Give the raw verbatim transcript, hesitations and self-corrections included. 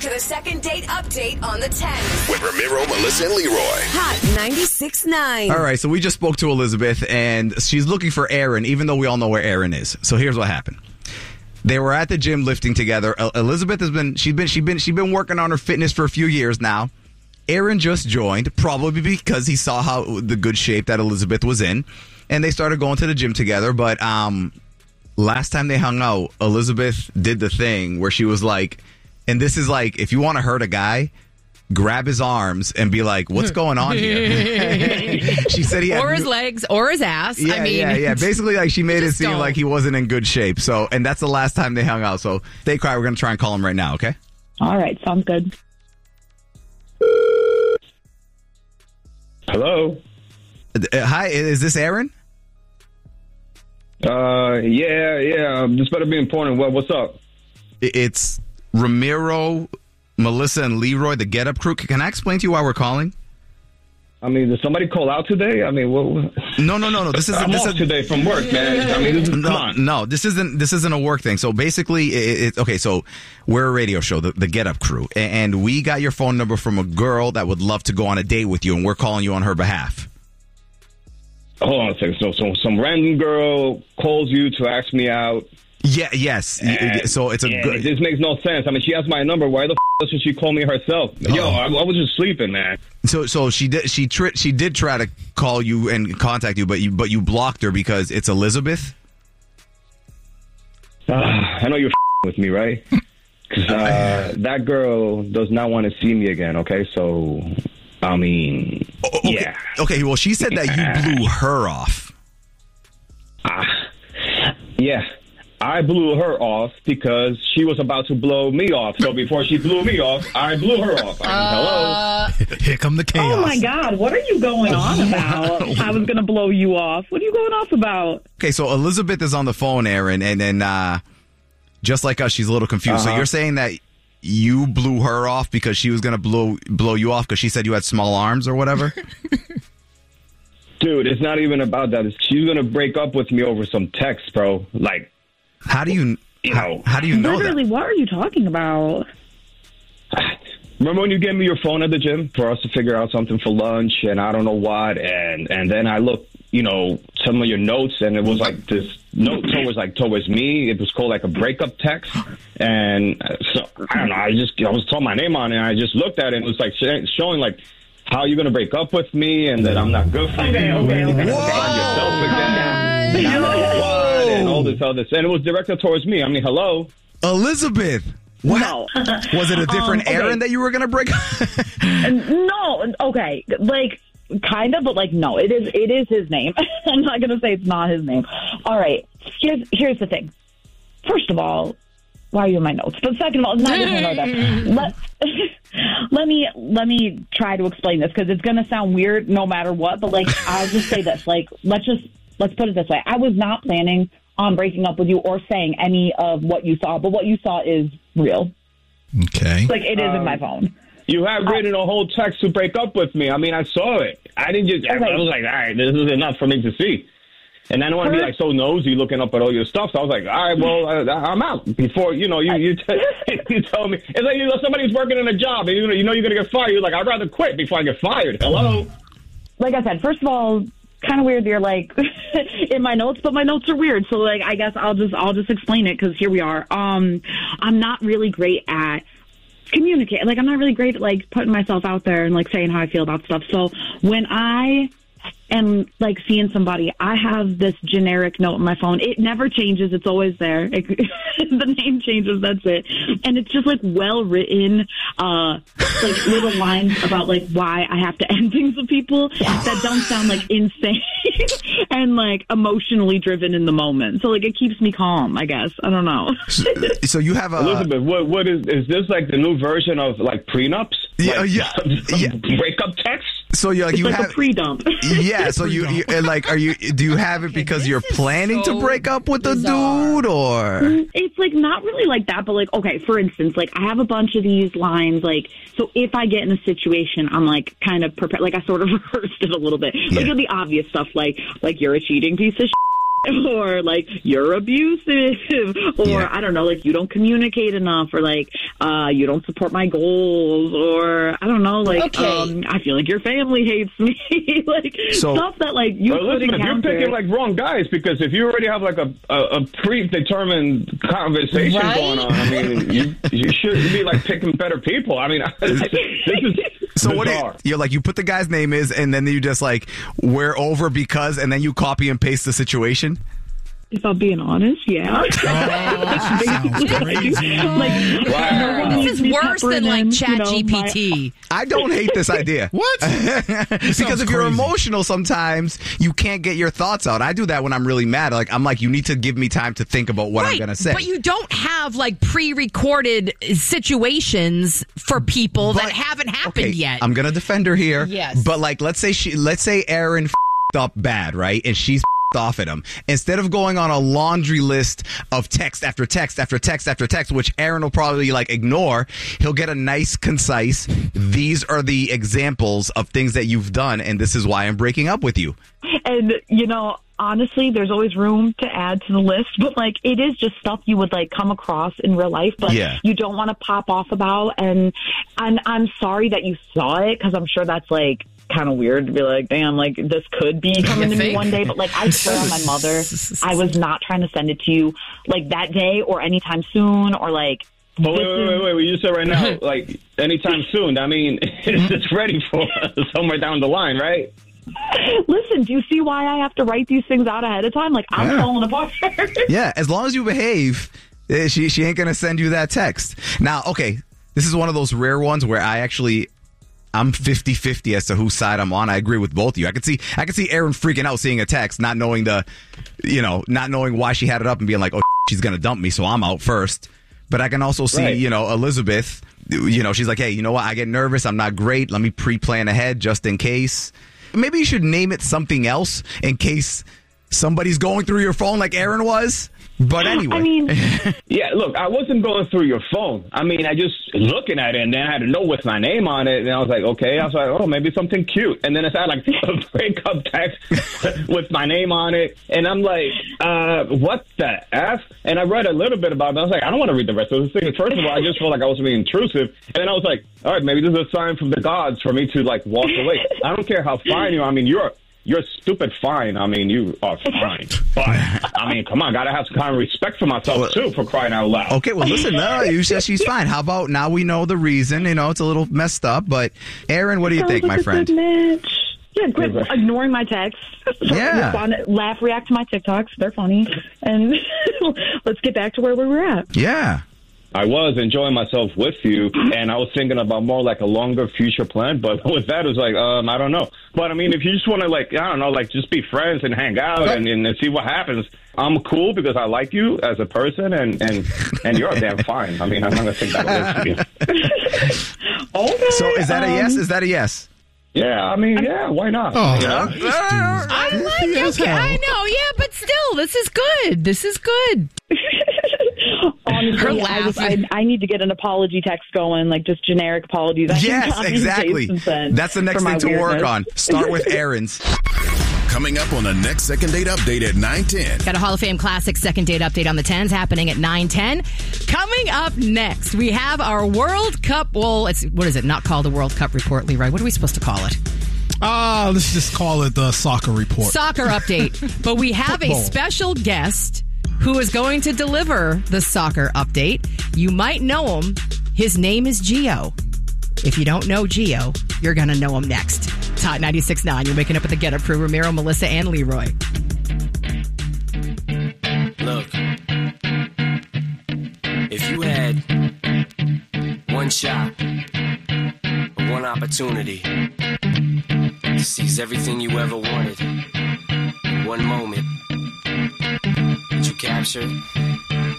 to the second date update on the ten. With Ramiro, Melissa, and Leroy. Hot ninety-six point nine. All right, so we just spoke to Elizabeth, and she's looking for Aaron, even though we all know where Aaron is. So here's what happened. They were at the gym lifting together. Elizabeth has been she's been she's been she's been working on her fitness for a few years now. Aaron just joined, probably because he saw how the good shape that Elizabeth was in, and they started going to the gym together. But um, last time they hung out, Elizabeth did the thing where she was like, and this is like, if you want to hurt a guy, grab his arms and be like, what's going on here? She said he had or his legs or his ass. Yeah, I mean, yeah, yeah. Basically, like, she made it seem don't. like he wasn't in good shape. So, and that's the last time they hung out. So, stay quiet. We're going to try and call him right now, okay? All right, sounds good. Hello? Uh, hi, is this Aaron? Uh, yeah, yeah. This better be important. What, what's up? It's Ramiro, Melissa, and Leroy, the Get Up crew. Can I explain to you why we're calling? I mean, did somebody call out today? I mean, what? what? No, no, no, no. This is I'm this off is, today from work, man. I mean, this is, no, come on. no. This isn't this isn't a work thing. So basically, it, it, okay. So we're a radio show, the, the Get Up crew, and we got your phone number from a girl that would love to go on a date with you, and we're calling you on her behalf. Hold on a second. So, so some random girl calls you to ask me out. Yeah, yes. And, so it's a good. This makes no sense. I mean, she has my number. Why the f*** doesn't she call me herself? Oh. Yo, I, I was just sleeping, man. So, so she did. She tri- she did try to call you and contact you, but you but you blocked her because it's Elizabeth. Uh, I know you're f***ing with me, right? Because uh, that girl does not want to see me again. Okay, so I mean, oh, okay. yeah. Okay. Well, she said that you blew her off. Ah, uh, yeah. I blew her off because she was about to blow me off. So before she blew me off, I blew her off. I mean, uh, hello. Here come the chaos. Oh, my God. What are you going on about? I was going to blow you off. What are you going off about? Okay, so Elizabeth is on the phone, Aaron, and then uh, just like us, she's a little confused. Uh-huh. So you're saying that you blew her off because she was going to blow blow you off because she said you had small arms or whatever? Dude, it's not even about that. She's going to break up with me over some text, bro. Like, How do you, you how, know, how do you know Literally, that? what are you talking about? Remember when you gave me your phone at the gym for us to figure out something for lunch and I don't know what, and and then I looked, you know, some of your notes, and it was like this note towards like towards me. It was called like a breakup text, and so I don't know. I just I was told my name on it, and I just looked at it, and it was like showing like how you're gonna break up with me, and that I'm not good for Okay, you. okay, and you're okay. gonna find yourself again. And I don't know what, and all this other, and it was directed towards me. I mean, hello, Elizabeth. What? No. Was it a different Um, okay. Aaron that you were going to break up? No, okay, like, kind of, but like, no, it is it is his name. I'm not going to say it's not his name. All right, here's here's the thing. First of all, why are you in my notes? But second of all, it's not even about that. Let, let me let me try to explain this because it's going to sound weird no matter what. But like, I'll just say this. Like, let's just let's put it this way. I was not planning on breaking up with you or saying any of what you saw, but what you saw is real. Okay. Like, it is Um, in my phone. you have written a whole text to break up with me. I mean, I saw it. I didn't just. I Okay. was like, all right, this is enough for me to see. And I don't want to be like so nosy looking up at all your stuff. So I was like, all right, well, I, I'm out before you know you you, t- you tell me. It's like, you know, somebody's working in a job and you know you know you're gonna get fired. You're like, I'd rather quit before I get fired. Hello. Like I said, first of all, kind of weird you're like in my notes, but my notes are weird. So like, I guess I'll just I'll just explain it because here we are. Um, I'm not really great at communicating. Like, I'm not really great at like putting myself out there and like saying how I feel about stuff. So when I am like seeing somebody, I have this generic note on my phone. It never changes. It's always there. It, the name changes. That's it. And it's just like well written, uh, like little lines about like why I have to end things with people that don't sound like insane and like emotionally driven in the moment. So like it keeps me calm, I guess. I don't know. So, so you have a Elizabeth, what what is is this like the new version of like prenups? Yeah, like, yeah, yeah. breakup text. So you like It's you like have a pre-dump. yeah. So you, you and, like are you? Do you have it because you're planning so to break up with the bizarre. dude, or It's like not really like that, but like, okay, for instance, like I have a bunch of these lines, like, so if I get in a situation, I'm like kind of prepared, like I sort of rehearsed it a little bit. Yeah. Like, it'll be obvious stuff like, like you're a cheating piece of shit. or like you're abusive, or Yeah. I don't know, like you don't communicate enough, or like uh, you don't support my goals, or I don't know, like Okay. um, I feel like your family hates me, like So- stuff that like you Well, could listen, you're encounter. picking like wrong guys because if you already have like a, a, a predetermined conversation Right? going on, I mean, you, you should be like picking better people. I mean, this is So what do you, bizarre. you're like, you put the guy's name is, and then you just like, we're over because, and then you copy and paste the situation? If I'm being honest, yeah. Oh, that sounds crazy. like, Wow. no one This needs is me worse peppering than like in, Chat you know, G P my- T. I don't hate this idea. What? Because if you're crazy. emotional sometimes, you can't get your thoughts out. I do that when I'm really mad. Like, I'm like, you need to give me time to think about what I'm Right, going to say. but you don't have like pre-recorded situations for people that But- haven't happened okay, yet. I'm gonna defend her here. Yes. But like, let's say she, let's say Aaron f***ed up bad, right? And she's f***ed off at him. Instead of going on a laundry list of text after text after text after text, which Aaron will probably like ignore, he'll get a nice, concise. These are the examples of things that you've done, and this is why I'm breaking up with you. And, you know, honestly, there's always room to add to the list, but like it is just stuff you would like come across in real life, but Yeah. you don't want to pop off about. And and I'm sorry that you saw it because I'm sure that's like kind of weird to be like, damn, like this could be coming to me think? one day. But like I swear on my mother, I was not trying to send it to you like that day or anytime soon or like. But wait, this wait, is- wait, wait, wait. You said right now, like anytime soon. I mean, it's just ready for somewhere down the line, right? Listen, do you see why I have to write these things out ahead of time? Like I'm Yeah. falling apart. Yeah, as long as you behave, eh, she she ain't gonna send you that text. Now, okay, this is one of those rare ones where I actually I'm fifty-fifty as to whose side I'm on. I agree with both of you. I could see I could see Aaron freaking out seeing a text, not knowing the you know, not knowing why she had it up and being like, "Oh, she's gonna dump me, so I'm out first." But I can also see, Right. you know, Elizabeth, you know, she's like, "Hey, you know what? I get nervous. I'm not great. Let me pre-plan ahead just in case." Maybe you should name it something else in case somebody's going through your phone like Aaron was. But anyway. I mean, Yeah, look, I wasn't going through your phone. I mean, I just looking at it, and then I had to know with my name on it, and I was like, okay. I was like, oh, maybe something cute. And then it's had like a breakup text with my name on it, and I'm like, uh, what the F? And I read a little bit about it, and I was like, I don't want to read the rest of this thing. First of all, I just felt like I was being intrusive, and then I was like, all right, maybe this is a sign from the gods for me to like walk away. I don't care how fine you are. I mean, you're You're stupid fine. I mean, you are fine. But, I mean, come on. Got to have some kind of respect for myself, too, for crying out loud. Okay, well, listen, no, you said she's fine. How about now we know the reason? You know, it's a little messed up. But, Aaron, what do you sounds think, like my a friend? good match. Yeah, quit Yeah. ignoring my texts. Yeah. Respond, laugh, react to my TikToks. They're funny. And let's get back to where we were at. Yeah. I was enjoying myself with you, and I was thinking about more like a longer future plan. But with that, it was like, um, I don't know. But, I mean, if you just want to, like, I don't know, like, just be friends and hang out and, and, and see what happens, I'm cool because I like you as a person, and, and, and you're damn fine. I mean, I'm not going to think that way to you. Okay. So, is that a yes? um, Is that a yes? Yeah, I mean, yeah, why not? Oh, Yeah. this dude. I like Goofy as okay, hell. I know, yeah, but still, this is good. This is good. Honestly, Her I, just, I, laughing. I need to get an apology text going, like just generic apologies. I can Yes, copy and exactly. paste and send That's the next for my thing to work weirdness. on. Start with Aaron's. Coming up on the next Second Date Update at nine ten. Got a Hall of Fame Classic second date update on the tens happening at nine ten. Coming up next, we have our World Cup. Well, it's what is it? Not called a World Cup report, Leroy. What are we supposed to call it? Ah, let's just call it the soccer report. Soccer update. But we have a Football. special guest who is going to deliver the soccer update. You might know him. His name is Gio. If you don't know Gio, you're going to know him next. It's Hot ninety-six point nine. You're waking up with the Get Up Crew, Ramiro, Melissa, and Leroy. Look, if you had one shot, or one opportunity to seize everything you ever wanted in one moment, would you capture it?